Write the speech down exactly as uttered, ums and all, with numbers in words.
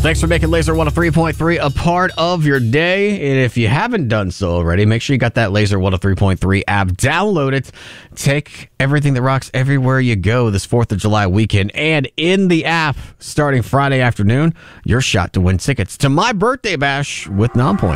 Thanks for making Laser one oh three point three a part of your day. And if you haven't done so already, make sure you got that Laser one oh three point three app. Download it. Take everything that rocks everywhere you go this fourth of July weekend. And in the app, starting Friday afternoon, your shot to win tickets to my birthday bash with Nonpoint.